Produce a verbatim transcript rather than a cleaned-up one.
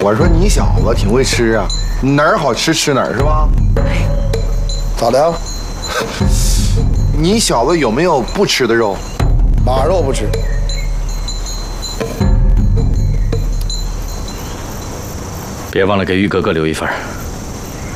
我说你小子挺会吃啊，哪儿好吃吃哪儿是吧？ 咋的？ 你小子有没有不吃的肉？ 马肉不吃。 别忘了给玉哥哥留一份。